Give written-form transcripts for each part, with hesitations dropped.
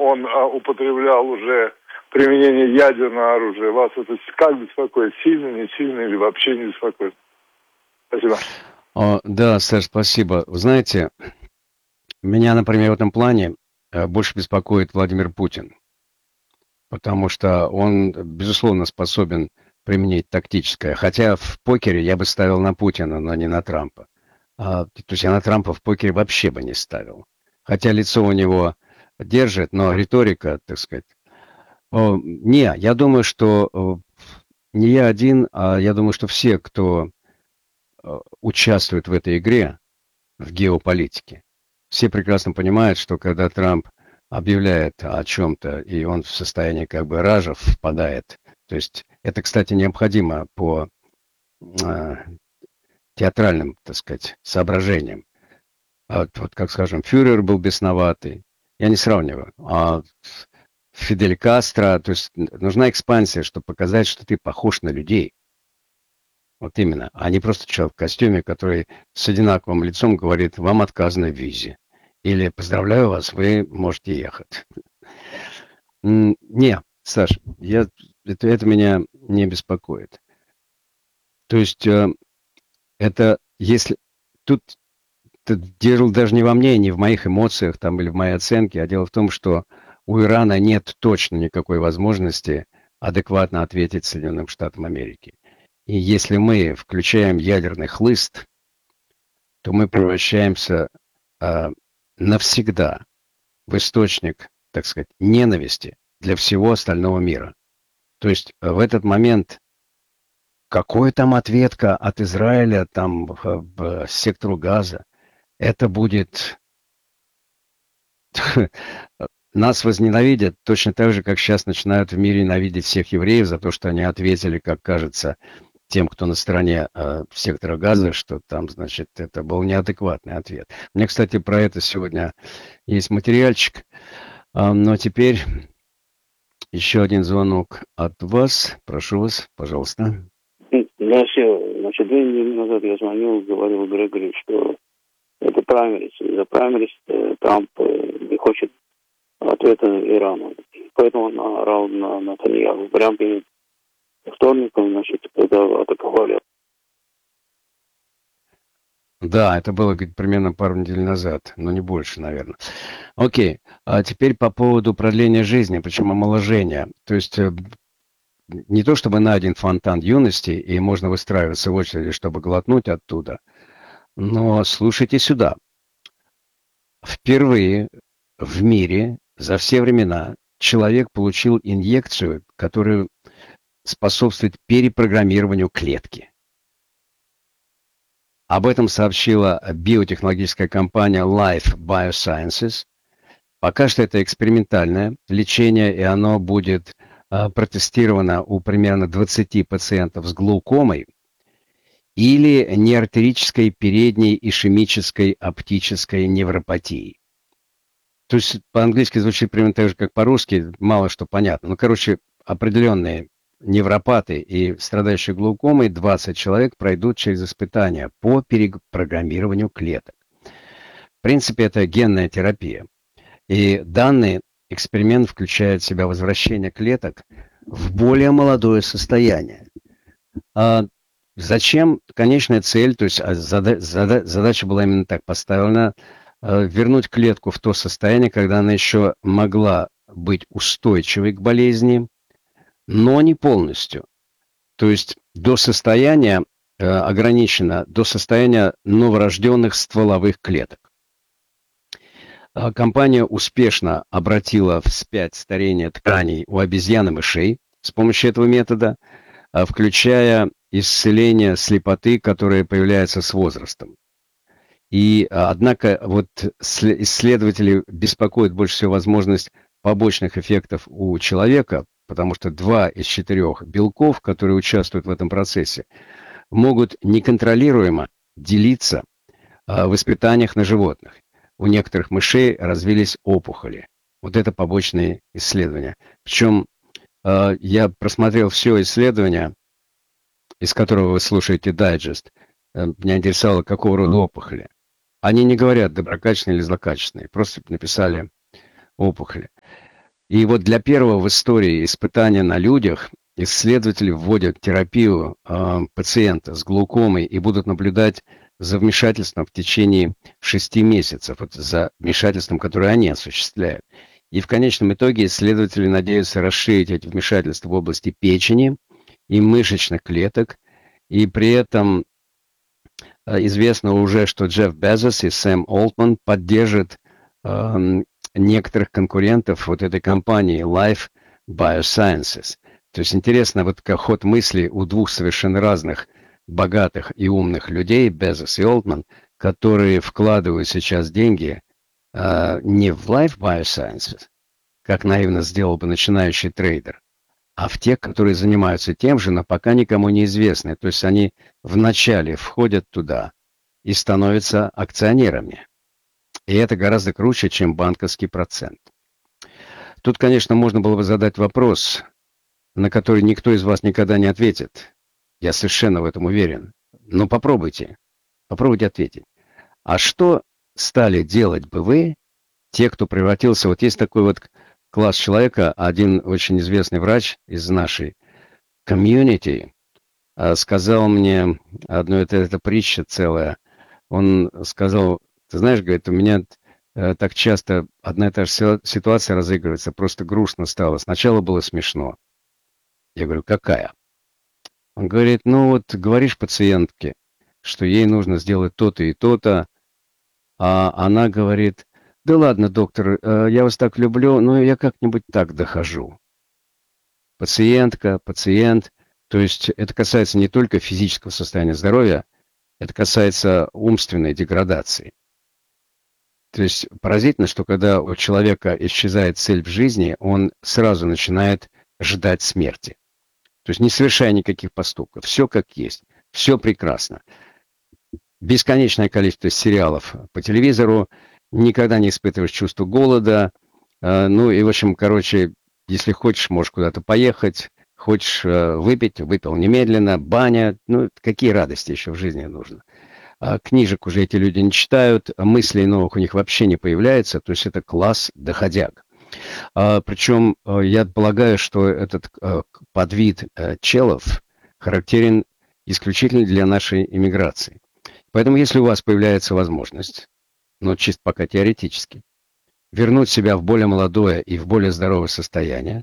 он употреблял уже применение ядерного оружия. Вас это как беспокоит? Сильно, не сильно или вообще не беспокоит? Спасибо. Да, Саш, спасибо. Вы знаете, меня, например, в этом плане больше беспокоит Владимир Путин, потому что он, безусловно, способен применить тактическое. Хотя в покере я бы ставил на Путина, но не на Трампа. То есть я на Трампа в покере вообще бы не ставил. Хотя лицо у него держит, но риторика, так сказать. Не, я думаю, что не я один, а я думаю, что все, кто участвует в этой игре, в геополитике, все прекрасно понимают, что когда Трамп объявляет о чем-то, и он в состоянии как бы ража впадает, то есть это, кстати, необходимо по э, театральным, так сказать, соображениям. Вот как, скажем, фюрер был бесноватый, я не сравниваю, а Фидель Кастро, то есть нужна экспансия, чтобы показать, что ты похож на людей. Вот именно, а не просто человек в костюме, который с одинаковым лицом говорит, вам отказано в визе. Или поздравляю вас, вы можете ехать. Не, Саш, это меня не беспокоит. То есть это если тут дело даже не во мне, не в моих эмоциях там, или в моей оценке, а дело в том, что у Ирана нет точно никакой возможности адекватно ответить Соединенным Штатам Америки. И если мы включаем ядерный хлыст, то мы превращаемся навсегда в источник, так сказать, ненависти для всего остального мира. То есть в этот момент какой там ответка от Израиля там в сектору Газа, это будет... Нас возненавидят точно так же, как сейчас начинают в мире ненавидеть всех евреев за то, что они ответили, как кажется, тем, кто на стороне сектора Газа, что там, значит, это был неадекватный ответ. Мне, кстати, про это сегодня есть материальчик. Но теперь еще один звонок от вас. Прошу вас, пожалуйста. Да, все. Значит, 2 недели назад я звонил, говорил Грегори, что это праймерис. Из-за праймерис Трамп не хочет ответа Ирану. Поэтому он орал на Натаньяху. Прямо перед вторником, значит, когда атаковали. Да, это было примерно пару недель назад, но не больше, наверное. Окей, а теперь по поводу продления жизни, причем омоложения. То есть не то чтобы найден фонтан юности, и можно выстраиваться в очереди, чтобы глотнуть оттуда, но слушайте сюда. Впервые в мире за все времена человек получил инъекцию, которая способствует перепрограммированию клетки. Об этом сообщила биотехнологическая компания Life Biosciences. Пока что это экспериментальное лечение, и оно будет протестировано у примерно 20 пациентов с глаукомой или неартерической передней ишемической оптической невропатией. То есть по-английски звучит примерно так же, как по-русски, мало что понятно. Ну, короче, определенные невропаты и страдающие глаукомой 20 человек пройдут через испытания по перепрограммированию клеток. В принципе, это генная терапия. И данный эксперимент включает в себя возвращение клеток в более молодое состояние. Зачем? Конечная цель, то есть задача была именно так поставлена, вернуть клетку в то состояние, когда она еще могла быть устойчивой к болезни, но не полностью. То есть до состояния, ограничено до состояния новорожденных стволовых клеток. Компания успешно обратила вспять старение тканей у обезьян и мышей с помощью этого метода, включая исцеление слепоты, которая появляется с возрастом. И, однако, вот исследователи беспокоят больше всего возможность побочных эффектов у человека, потому что 2 из 4 белков, которые участвуют в этом процессе, могут неконтролируемо делиться в испытаниях на животных. У некоторых мышей развились опухоли. Вот это побочные исследования. Причем я просмотрел все исследования, из которого вы слушаете дайджест. Меня интересовало, какого рода опухоли. Они не говорят доброкачественные или злокачественные, просто написали опухоли. И вот для первого в истории испытания на людях исследователи вводят терапию пациента с глаукомой и будут наблюдать за вмешательством в течение 6 месяцев, вот за вмешательством, которое они осуществляют. И в конечном итоге исследователи надеются расширить эти вмешательства в области печени и мышечных клеток. И при этом известно уже, что Джефф Безос и Сэм Олтман поддержат некоторых конкурентов вот этой компании Life Biosciences. То есть интересно, вот как ход мысли у двух совершенно разных богатых и умных людей, Безос и Олтман, которые вкладывают сейчас деньги не в Life Biosciences, как наивно сделал бы начинающий трейдер, а в тех, которые занимаются тем же, но пока никому не известны. То есть они вначале входят туда и становятся акционерами. И это гораздо круче, чем банковский процент. Тут, конечно, можно было бы задать вопрос, на который никто из вас никогда не ответит. Я совершенно в этом уверен. Но попробуйте ответить. А что стали делать бы вы, те, кто превратился... Вот есть такой вот класс человека, один очень известный врач из нашей комьюнити сказал мне одну, это притча целая. Он сказал, ты знаешь, говорит, у меня так часто одна и та же ситуация разыгрывается, просто грустно стало. Сначала было смешно. Я говорю, какая? Он говорит, ну вот говоришь пациентке, что ей нужно сделать то-то и то-то, а она говорит, да ладно, доктор, я вас так люблю, но я как-нибудь так дохожу. Пациентка, пациент, то есть это касается не только физического состояния здоровья, это касается умственной деградации. То есть поразительно, что когда у человека исчезает цель в жизни, он сразу начинает ждать смерти. То есть не совершая никаких поступков. Все как есть. Все прекрасно. Бесконечное количество сериалов по телевизору. Никогда не испытываешь чувство голода. Ну и, в общем, короче, если хочешь, можешь куда-то поехать. Хочешь выпить, выпил немедленно. Баня. Ну, какие радости еще в жизни нужно. Книжек уже эти люди не читают. Мыслей новых у них вообще не появляется. То есть это класс доходяг. Причем я полагаю, что этот подвид челов характерен исключительно для нашей иммиграции. Поэтому если у вас появляется возможность, но чисто пока теоретически, вернуть себя в более молодое и в более здоровое состояние,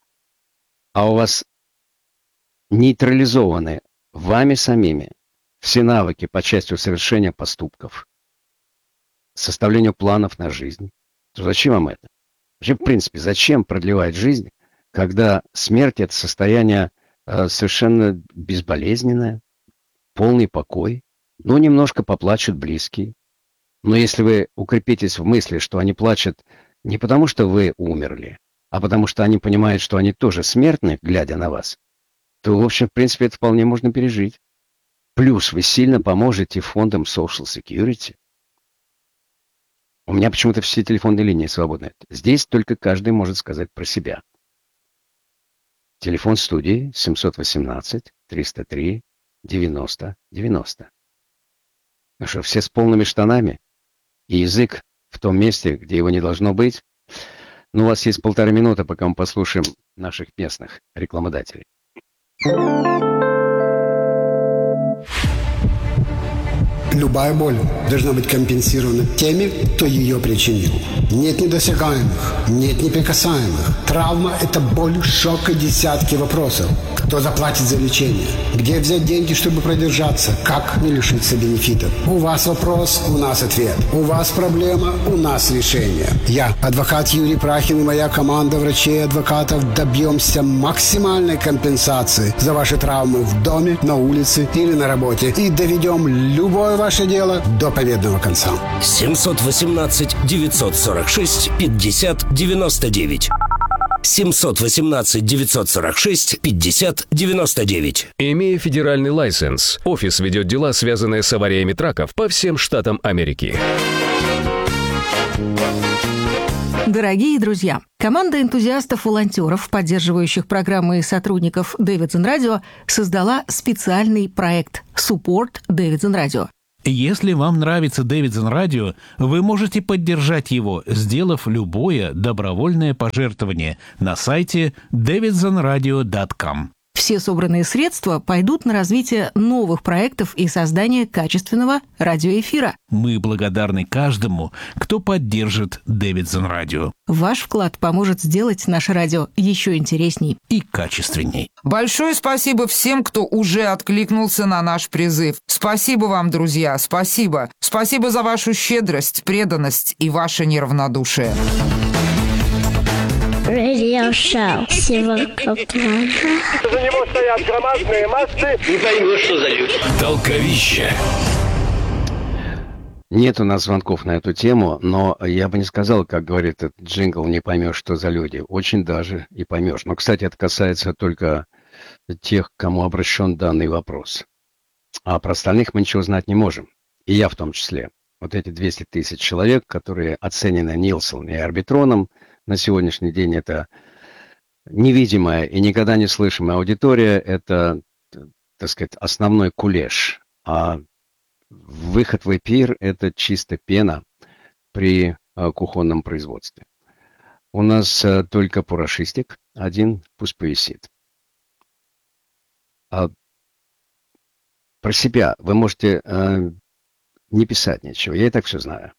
а у вас нейтрализованы вами самими все навыки по части совершения поступков, составлению планов на жизнь, то зачем вам это? Вообще, в принципе, зачем продлевать жизнь, когда смерть – это состояние совершенно безболезненное, полный покой, ну, немножко поплачут близкие. Но если вы укрепитесь в мысли, что они плачут не потому, что вы умерли, а потому что они понимают, что они тоже смертны, глядя на вас, то, в общем, в принципе, это вполне можно пережить. Плюс вы сильно поможете фондам Social Security. У меня почему-то все телефонные линии свободны. Здесь только каждый может сказать про себя. Телефон студии 718-303-90-90. Ну что, все с полными штанами? И язык в том месте, где его не должно быть? Ну, у вас есть 1,5 минуты, пока мы послушаем наших местных рекламодателей. Любая боль должна быть компенсирована теми, кто ее причинил. Нет недосягаемых, нет неприкасаемых. Травма – это боль, шок и десятки вопросов. Кто заплатит за лечение? Где взять деньги, чтобы продержаться? Как не лишиться бенефитов? У вас вопрос, у нас ответ. У вас проблема, у нас решение. Я, адвокат Юрий Прахин и моя команда врачей и адвокатов добьемся максимальной компенсации за ваши травмы в доме, на улице или на работе. И доведем любое ваше дело до победного конца. 718-946-50-99. 718-946-50-99. Имея федеральный лайсенс, офис ведет дела, связанные с авариями траков по всем штатам Америки. Дорогие друзья, команда энтузиастов-волонтеров, поддерживающих программы и сотрудников Davidson Radio, создала специальный проект Support Davidson Radio. Если вам нравится Davidson Radio, вы можете поддержать его, сделав любое добровольное пожертвование на сайте davidsonradio.com. Все собранные средства пойдут на развитие новых проектов и создание качественного радиоэфира. Мы благодарны каждому, кто поддержит Davidson Radio. Ваш вклад поможет сделать наше радио еще интересней и качественней. Большое спасибо всем, кто уже откликнулся на наш призыв. Спасибо вам, друзья, спасибо. Спасибо за вашу щедрость, преданность и ваше неравнодушие. Радиошоу Севака Плана. За него стоят громадные массы. Не поймешь, что за люди. Толковище. Нет у нас звонков на эту тему, но я бы не сказал, как говорит этот джингл, не поймешь, что за люди. Очень даже и поймешь. Но, кстати, это касается только тех, к кому обращен данный вопрос. А про остальных мы ничего знать не можем. И я в том числе. Вот эти 200 тысяч человек, которые оценены Нилсоном и Арбитроном, на сегодняшний день это невидимая и никогда не слышимая аудитория, это, так сказать, основной кулеш. А выход в эфир – это чисто пена при кухонном производстве. У нас только пурашистик один, пусть повисит. А про себя вы можете не писать ничего, я и так все знаю.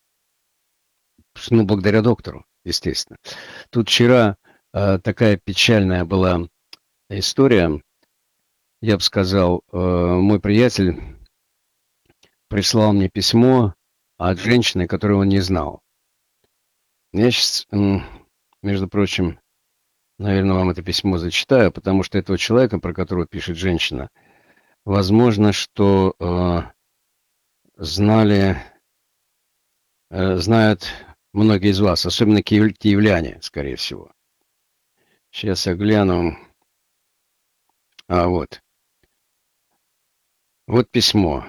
Ну, благодаря доктору, естественно. Тут вчера такая печальная была история. Я бы сказал, мой приятель прислал мне письмо от женщины, которую он не знал. Я сейчас, между прочим, наверное, вам это письмо зачитаю, потому что этого человека, про которого пишет женщина, возможно, что знают многие из вас, особенно киевляне, скорее всего. Сейчас я гляну. Вот. Вот письмо.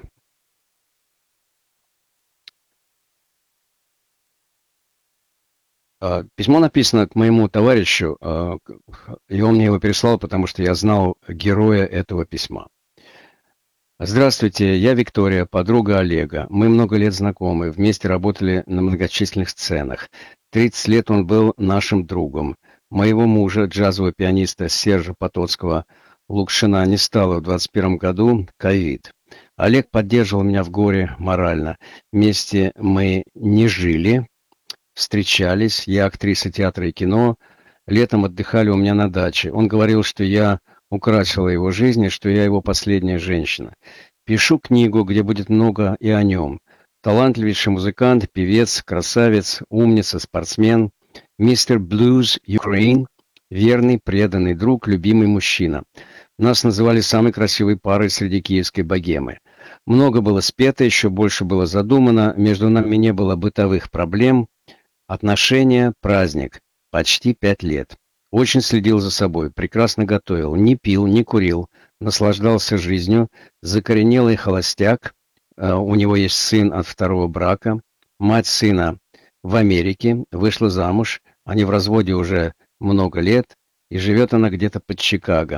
Письмо написано к моему товарищу, и он мне его переслал, потому что я знал героя этого письма. Здравствуйте, я Виктория, подруга Олега. Мы много лет знакомы, вместе работали на многочисленных сценах. 30 лет он был нашим другом. Моего мужа, джазового пианиста Сержа Потоцкого, Лукшина, не стало в 21 году, ковид. Олег поддерживал меня в горе морально. Вместе мы не жили, встречались, я актриса театра и кино, летом отдыхали у меня на даче. Он говорил, что я украсила его жизнь, и что я его последняя женщина. Пишу книгу, где будет много и о нем. Талантливейший музыкант, певец, красавец, умница, спортсмен, мистер Блюз Украин, верный, преданный друг, любимый мужчина. Нас называли самой красивой парой среди киевской богемы. Много было спето, еще больше было задумано, между нами не было бытовых проблем. Отношения, праздник. Почти 5 лет. Очень следил за собой, прекрасно готовил, не пил, не курил, наслаждался жизнью, закоренелый холостяк, у него есть сын от второго брака, мать сына в Америке, вышла замуж, они в разводе уже много лет, и живет она где-то под Чикаго.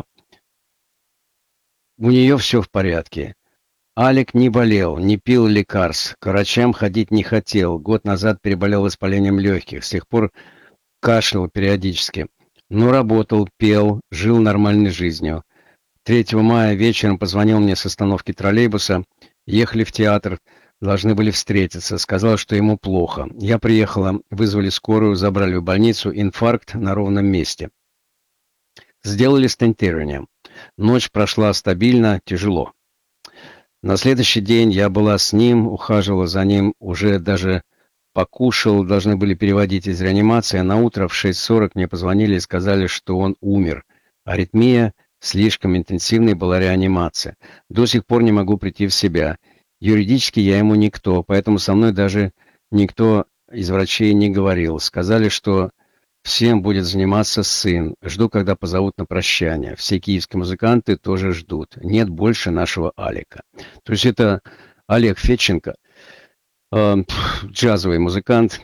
У нее все в порядке. Алик не болел, не пил лекарств, к врачам ходить не хотел, год назад переболел воспалением легких, с тех пор кашлял периодически. Но работал, пел, жил нормальной жизнью. 3 мая вечером позвонил мне с остановки троллейбуса. Ехали в театр, должны были встретиться. Сказал, что ему плохо. Я приехала, вызвали скорую, забрали в больницу. Инфаркт на ровном месте. Сделали стентирование. Ночь прошла стабильно, тяжело. На следующий день я была с ним, ухаживала за ним, уже даже покушал, должны были переводить из реанимации, а на утро в 6:40 мне позвонили и сказали, что он умер. Аритмия, слишком интенсивной была реанимация. До сих пор не могу прийти в себя. Юридически я ему никто, поэтому со мной даже никто из врачей не говорил. Сказали, что всем будет заниматься сын. Жду, когда позовут на прощание. Все киевские музыканты тоже ждут. Нет больше нашего Алика. То есть это Олег Федченко, джазовый музыкант,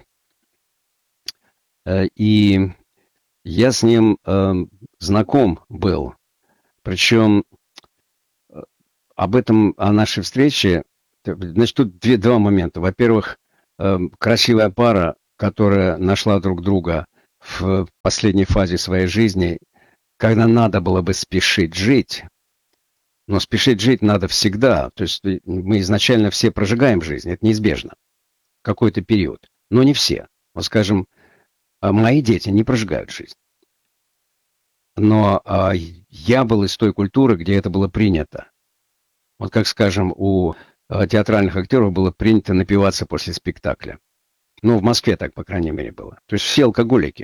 и я с ним знаком был. Причем о нашей встрече Значит, тут два момента. Во-первых, красивая пара, которая нашла друг друга в последней фазе своей жизни, когда надо было бы спешить жить, но спешить жить надо всегда. То есть мы изначально все прожигаем жизнь, это неизбежно. Какой-то период. Но не все. Вот, скажем, мои дети не прожигают жизнь. Но я был из той культуры, где это было принято. Вот как, скажем, у театральных актеров было принято напиваться после спектакля. Ну, в Москве так, по крайней мере, было. То есть все алкоголики.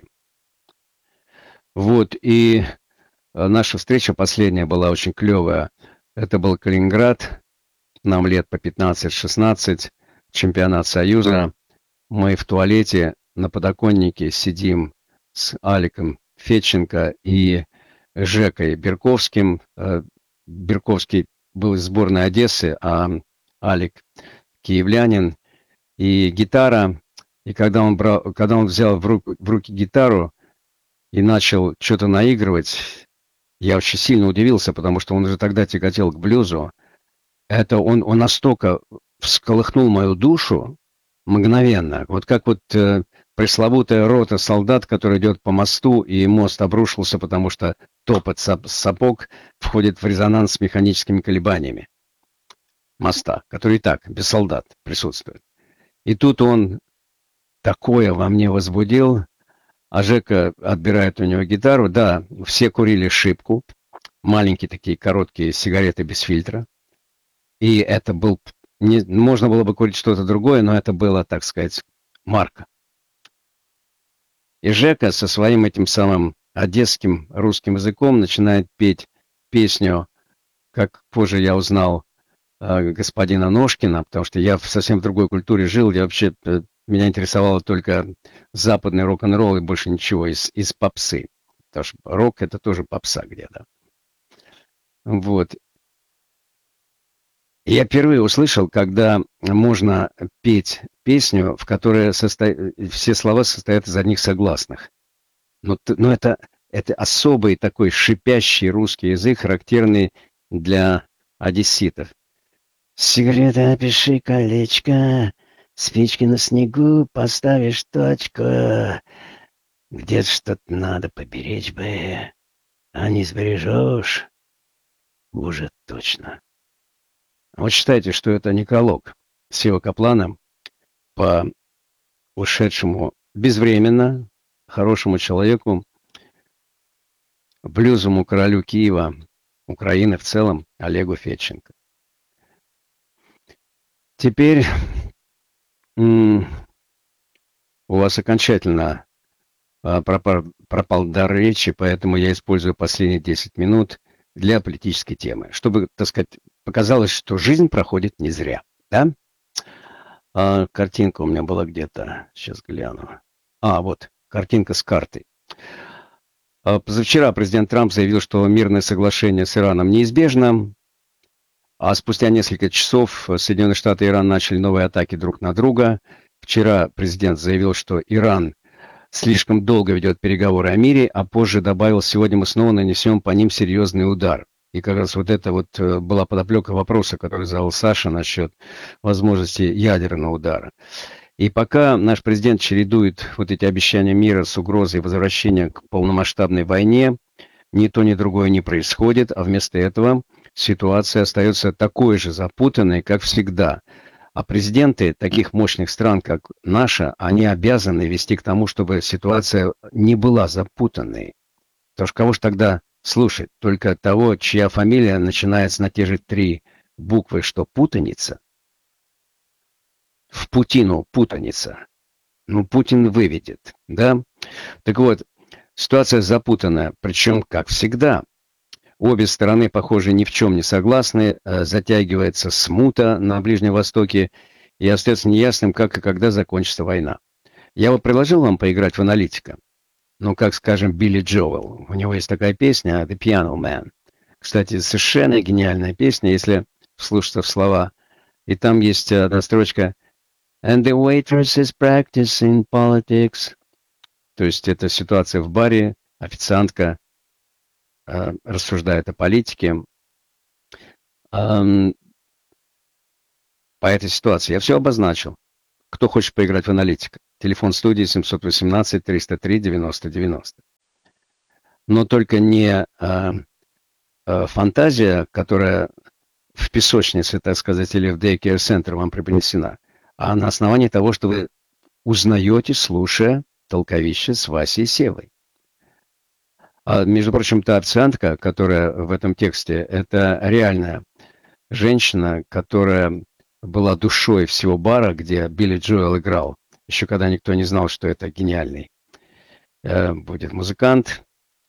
Вот, и наша встреча последняя была очень клевая. Это был Калининград, нам лет по 15-16, чемпионат Союза. Мы в туалете на подоконнике сидим с Аликом Федченко и Жекой Берковским. Берковский был из сборной Одессы, а Алик киевлянин. И гитара. И когда он взял в руки гитару и начал что-то наигрывать, я очень сильно удивился, потому что он уже тогда тяготел к блюзу. Это он настолько всколыхнул мою душу мгновенно. Вот как вот пресловутая рота солдат, который идет по мосту, и мост обрушился, потому что топот сапог входит в резонанс с механическими колебаниями моста, который и так, без солдат, присутствует. И тут он такое во мне возбудил, а Жека отбирает у него гитару. Да, все курили шипку, маленькие такие короткие сигареты без фильтра. И это был... можно было бы курить что-то другое, но это было, так сказать, марка. И Жека со своим этим самым одесским русским языком начинает петь песню, как позже я узнал, господина Ножкина, потому что я совсем в другой культуре жил, я вообще... Меня интересовало только западный рок-н-ролл и больше ничего из попсы. Потому что рок — это тоже попса где-то. Вот. Я впервые услышал, когда можно петь песню, в которой все слова состоят из одних согласных. Но это особый такой шипящий русский язык, характерный для одесситов. «Сигарета, напиши колечко, спички на снегу поставишь точку. Где-то что-то надо поберечь бы, а не сбережешь. Уже точно». Вот считайте, что это некролог Сева Каплана по ушедшему безвременно хорошему человеку, блюзовому королю Киева, Украины в целом, Олегу Федченко. Теперь у вас окончательно пропал дар речи, поэтому я использую последние 10 минут для политической темы, чтобы, так сказать, показалось, что жизнь проходит не зря, да? Картинка у меня была где-то, сейчас гляну. Вот, картинка с картой. Позавчера президент Трамп заявил, что мирное соглашение с Ираном неизбежно, а спустя несколько часов Соединенные Штаты и Иран начали новые атаки друг на друга. Вчера президент заявил, что Иран слишком долго ведет переговоры о мире, а позже добавил: сегодня мы снова нанесем по ним серьезный удар. И как раз вот это вот была подоплека вопроса, который задал Саша насчет возможности ядерного удара. И пока наш президент чередует вот эти обещания мира с угрозой возвращения к полномасштабной войне, ни то, ни другое не происходит, а вместо этого ситуация остается такой же запутанной, как всегда. А президенты таких мощных стран, как наша, они обязаны вести к тому, чтобы ситуация не была запутанной. Потому что кого же тогда слушать? Только того, чья фамилия начинается на те же 3 буквы, что путаница? В Путину путаница. Ну, Путин выведет, да? Так вот, ситуация запутанная, причем, как всегда. Обе стороны, похоже, ни в чем не согласны, затягивается смута на Ближнем Востоке, и остается неясным, как и когда закончится война. Я вот предложил вам поиграть в аналитика. Ну, как, скажем, Билли Джоэл. У него есть такая песня «The Piano Man». Кстати, совершенно гениальная песня, если вслушаться в слова. И там есть одна строчка «And the waitress is practicing politics». То есть это ситуация в баре, официантка рассуждает о политике. по этой ситуации. Я все обозначил. Кто хочет поиграть в аналитика? Телефон студии 718-303-90-90. Но только не фантазия, которая в песочнице, так сказать, или в Daycare Center вам преподнесена, а на основании того, что вы узнаете, слушая толковище с Васей и Севой. А, между прочим, та официантка, которая в этом тексте, это реальная женщина, которая была душой всего бара, где Билли Джоэл играл, еще когда никто не знал, что это гениальный будет музыкант.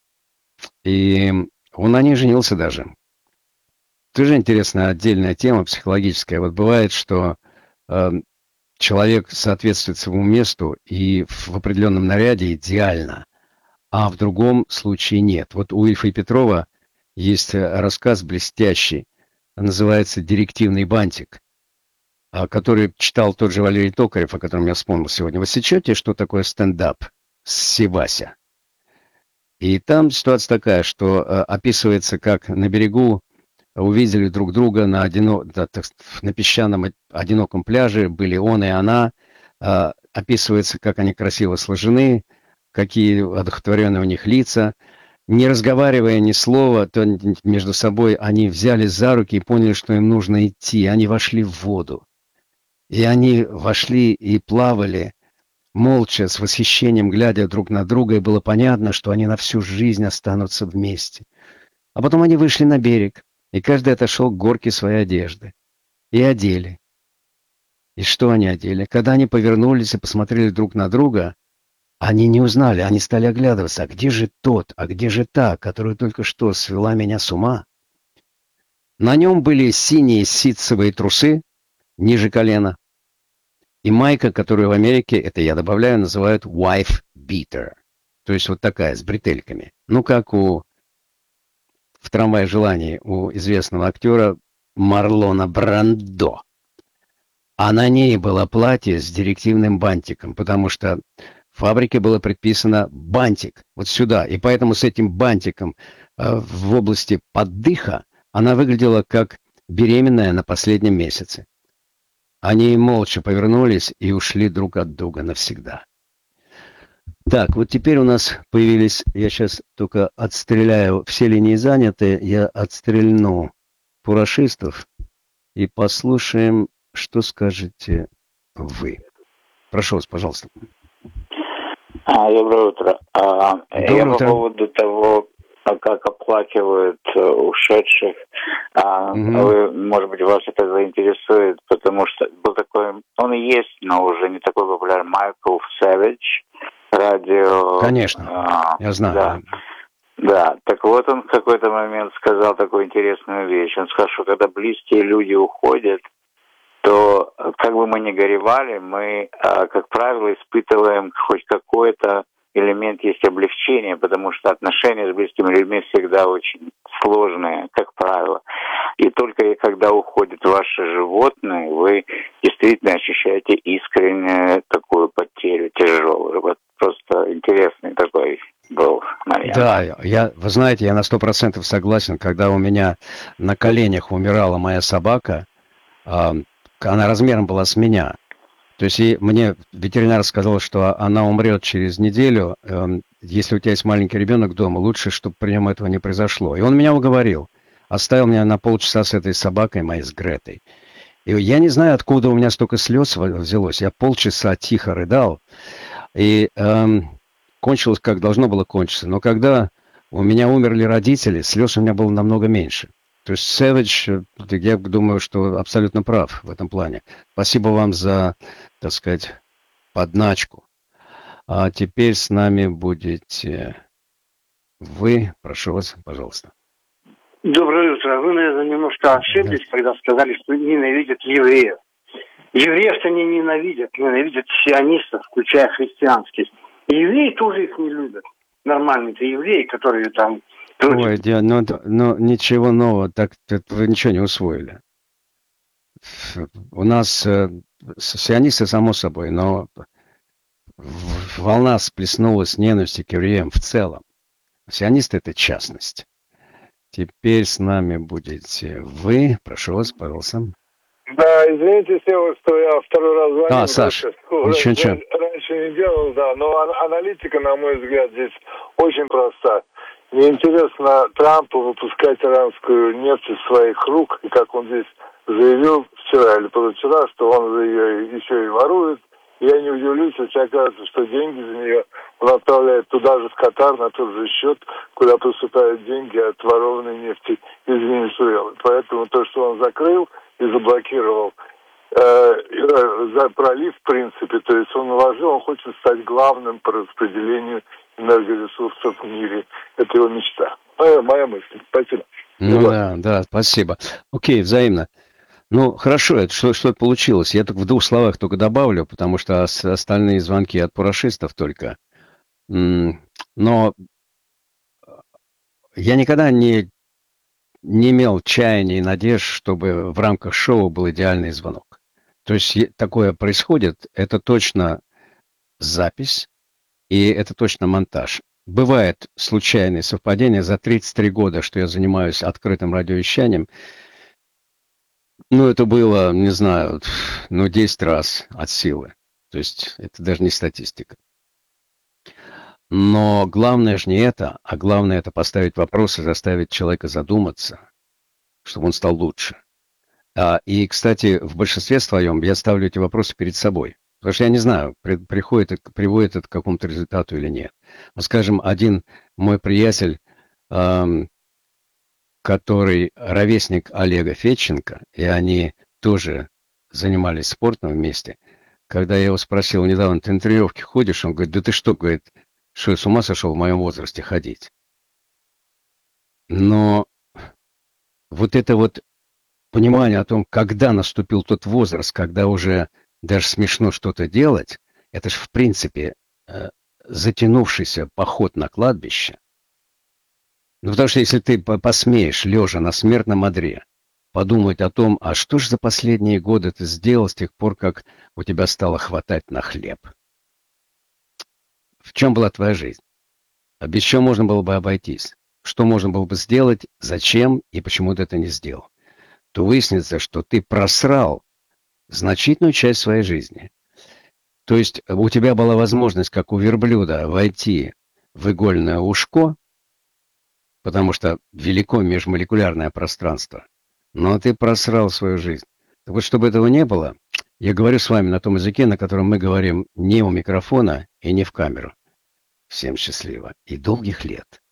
И он на ней женился даже. Тоже интересная отдельная тема психологическая. Вот бывает, что человек соответствует своему месту и в определенном наряде идеально, а в другом случае нет. Вот у Ильфа и Петрова есть рассказ блестящий, называется «Директивный бантик», который читал тот же Валерий Токарев, о котором я вспомнил сегодня. Вы сечете, что такое стендап с Севася? И там ситуация такая, что описывается, как на берегу увидели друг друга на песчаном одиноком пляже, были он и она. Описывается, как они красиво сложены, какие одухотворенные у них лица. Не разговаривая ни слова, то между собой они взяли за руки и поняли, что им нужно идти. Они вошли в воду. И они вошли и плавали, молча, с восхищением глядя друг на друга, и было понятно, что они на всю жизнь останутся вместе. А потом они вышли на берег, и каждый отошел к горке своей одежды. И одели. И что они одели? Когда они повернулись и посмотрели друг на друга, они не узнали, они стали оглядываться. А где же тот, а где же та, которая только что свела меня с ума? На нем были синие ситцевые трусы, ниже колена, и майка, которую в Америке, это я добавляю, называют wife beater. То есть вот такая, с бретельками. Ну, как в «Трамвае желаний» у известного актера Марлона Брандо. А на ней было платье с директивным бантиком, потому что фабрике было предписано бантик вот сюда. И поэтому с этим бантиком в области поддыха она выглядела как беременная на последнем месяце. Они молча повернулись и ушли друг от друга навсегда. Так, вот теперь у нас появились, я сейчас только отстреляю, все линии заняты, я отстрельну фурашистов и послушаем, что скажете вы. Прошу вас, пожалуйста. Доброе утро. Доброе утро. По поводу того, как оплакивают ушедших, вы, может быть, вас это заинтересует, потому что был такой, он и есть, но уже не такой популярный, Майкл Сэвидж, радио. Конечно, я знаю. Да, так вот он в какой-то момент сказал такую интересную вещь. Он сказал, что когда близкие люди уходят, то как бы мы ни горевали, мы, как правило, испытываем хоть какой-то элемент есть облегчения, потому что отношения с близкими людьми всегда очень сложные, как правило. И только когда уходят ваши животные, вы действительно ощущаете искреннюю такую потерю, тяжелую. Вот просто интересный такой был момент. Да, вы знаете, я на 100% согласен. Когда у меня на коленях умирала моя собака, она размером была с меня. То есть мне ветеринар сказал, что она умрет через неделю. Если у тебя есть маленький ребенок дома, лучше, чтобы при нем этого не произошло. И он меня уговорил. Оставил меня на полчаса с этой собакой моей, с Гретой. И я не знаю, откуда у меня столько слез взялось. Я полчаса тихо рыдал. И кончилось, как должно было кончиться. Но когда у меня умерли родители, слез у меня было намного меньше. То есть Сэвидж, я думаю, что абсолютно прав в этом плане. Спасибо вам за, так сказать, подначку. А теперь с нами будете вы. Прошу вас, пожалуйста. Доброе утро. Вы, наверное, немножко ошиблись, когда сказали, что ненавидят евреев. Евреев-то не ненавидят сионистов, включая христианских. И евреи тоже их не любят. Нормальные-то евреи, которые там... Ой, ну ничего нового, так вы ничего не усвоили. У нас сионисты, само собой, но волна сплеснулась ненависти к евреям в целом. Сионисты — это частность. Теперь с нами будете вы. Прошу вас, пожалуйста. Да, извините, Сева, что я второй раз звоню. Да, Саш, ничего. Раньше не делал, да, но аналитика, на мой взгляд, здесь очень проста. Мне интересно Трампу выпускать иранскую нефть из своих рук, и как он здесь заявил вчера или позавчера, что он ее еще и ворует. Я не удивлюсь, если окажется, что деньги за нее он отправляет туда же, в Катар, на тот же счет, куда поступают деньги от ворованной нефти из Венесуэлы. Поэтому то, что он закрыл и заблокировал за пролив, в принципе, то есть он вложил, он хочет стать главным по распределению энергоресурсов в мире. Это его мечта. Моя мысль. Спасибо. Ну да, спасибо. Окей, взаимно. Ну, хорошо, это что-то получилось. Я только в двух словах только добавлю, потому что остальные звонки от пурашистов только. Но я никогда не имел чаяния и надежд, чтобы в рамках шоу был идеальный звонок. То есть такое происходит, это точно запись, и это точно монтаж. Бывает случайные совпадения. За 33 года, что я занимаюсь открытым радиовещанием, это было, не знаю, 10 раз от силы. То есть это даже не статистика. Но главное же не это, а главное это поставить вопрос и заставить человека задуматься, чтобы он стал лучше. И, кстати, в большинстве своем я ставлю эти вопросы перед собой. Потому что я не знаю, приводит это к какому-то результату или нет. Но, скажем, один мой приятель, который ровесник Олега Федченко, и они тоже занимались спортом вместе, когда я его спросил недавно, ты на тренировки ходишь? Он говорит, да ты что, говорит, что я с ума сошел в моем возрасте ходить? Но вот это вот понимание о том, когда наступил тот возраст, когда уже даже смешно что-то делать, это же в принципе затянувшийся поход на кладбище. Потому что если ты посмеешь, лежа на смертном одре, подумать о том, а что же за последние годы ты сделал с тех пор, как у тебя стало хватать на хлеб? В чем была твоя жизнь? Без чего можно было бы обойтись? Что можно было бы сделать, зачем и почему ты это не сделал? То выяснится, что ты просрал значительную часть своей жизни. То есть у тебя была возможность, как у верблюда, войти в игольное ушко, потому что велико межмолекулярное пространство, но ты просрал свою жизнь. Так вот, чтобы этого не было, я говорю с вами на том языке, на котором мы говорим не у микрофона и не в камеру. Всем счастливо и долгих лет.